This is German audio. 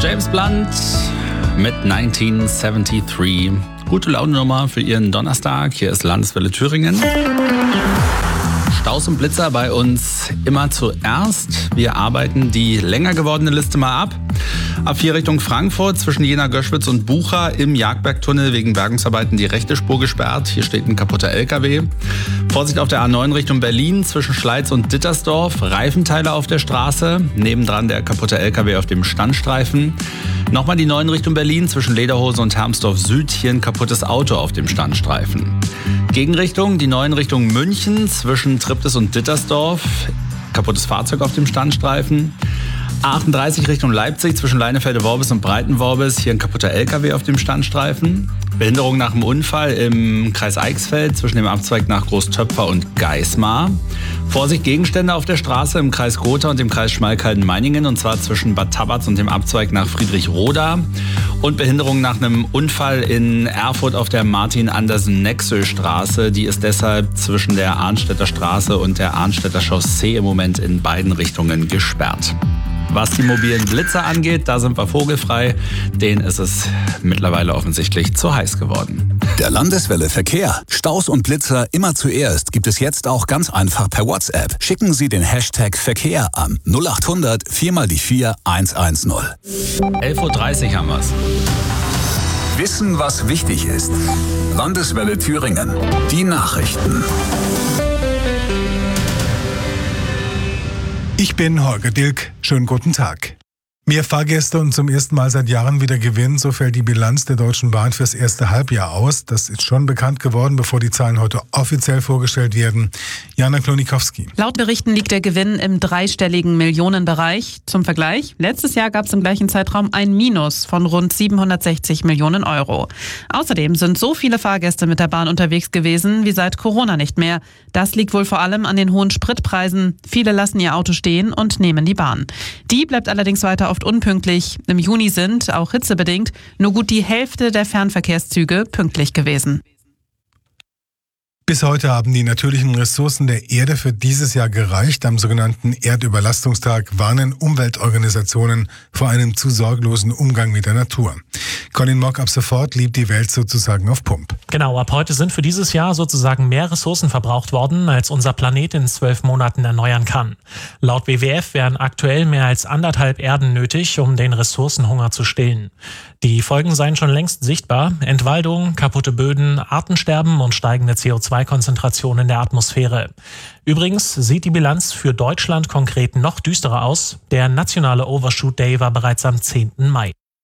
James Blunt mit 1973. Gute Laune-Nummer für Ihren Donnerstag. Hier ist Landeswelle Thüringen. Staus und Blitzer bei uns immer zuerst. Wir arbeiten die länger gewordene Liste mal ab. A4 Richtung Frankfurt zwischen Jena-Göschwitz und Bucha im Jagdbergtunnel wegen Bergungsarbeiten die rechte Spur gesperrt. Hier steht ein kaputter LKW. Vorsicht auf der A9 Richtung Berlin zwischen Schleiz und Dittersdorf. Reifenteile auf der Straße. Nebendran der kaputte LKW auf dem Standstreifen. Nochmal die 9 Richtung Berlin zwischen Lederhose und Hermsdorf Süd. Hier ein kaputtes Auto auf dem Standstreifen. Gegenrichtung, die 9 Richtung München zwischen Triptis und Dittersdorf. Kaputtes Fahrzeug auf dem Standstreifen. A38 Richtung Leipzig zwischen Leinefelde-Worbis und Breitenworbis. Hier ein kaputter LKW auf dem Standstreifen. Behinderung nach dem Unfall im Kreis Eichsfeld zwischen dem Abzweig nach Großtöpfer und Geismar. Vorsicht, Gegenstände auf der Straße im Kreis Gotha und dem Kreis Schmalkalden-Meiningen, und zwar zwischen Bad Tabatz und dem Abzweig nach Friedrichroda. Und Behinderung nach einem Unfall in Erfurt auf der Martin-Andersen-Nexö-Straße. Die ist deshalb zwischen der Arnstädter Straße und der Arnstädter Chaussee im Moment in beiden Richtungen gesperrt. Was die mobilen Blitzer angeht, da sind wir vogelfrei. Denen ist es mittlerweile offensichtlich zu heiß geworden. Der Landeswelle Verkehr. Staus und Blitzer immer zuerst gibt es jetzt auch ganz einfach per WhatsApp. Schicken Sie den Hashtag Verkehr an 0800 4x4 110. 11.30 Uhr haben wir's. Wissen, was wichtig ist. Landeswelle Thüringen. Die Nachrichten. Ich bin Holger Dilk. Schönen guten Tag. Mehr Fahrgäste und zum ersten Mal seit Jahren wieder Gewinn, so fällt die Bilanz der Deutschen Bahn fürs erste Halbjahr aus. Das ist schon bekannt geworden, bevor die Zahlen heute offiziell vorgestellt werden. Jana Klonikowski. Laut Berichten liegt der Gewinn im dreistelligen Millionenbereich. Zum Vergleich, letztes Jahr gab es im gleichen Zeitraum ein Minus von rund 760 Millionen Euro. Außerdem sind so viele Fahrgäste mit der Bahn unterwegs gewesen wie seit Corona nicht mehr. Das liegt wohl vor allem an den hohen Spritpreisen. Viele lassen ihr Auto stehen und nehmen die Bahn. Die bleibt allerdings weiter oft unpünktlich. Im Juni sind, auch hitzebedingt, nur gut die Hälfte der Fernverkehrszüge pünktlich gewesen. Bis heute haben die natürlichen Ressourcen der Erde für dieses Jahr gereicht. Am sogenannten Erdüberlastungstag warnen Umweltorganisationen vor einem zu sorglosen Umgang mit der Natur. Colin Mock, ab sofort lebt die Welt sozusagen auf Pump. Genau, ab heute sind für dieses Jahr sozusagen mehr Ressourcen verbraucht worden, als unser Planet in 12 Monaten erneuern kann. Laut WWF wären aktuell mehr als 1,5 Erden nötig, um den Ressourcenhunger zu stillen. Die Folgen seien schon längst sichtbar. Entwaldung, kaputte Böden, Artensterben und steigende CO2-Konzentration in der Atmosphäre. Übrigens sieht die Bilanz für Deutschland konkret noch düsterer aus. Der nationale Overshoot Day war bereits am 10. Mai.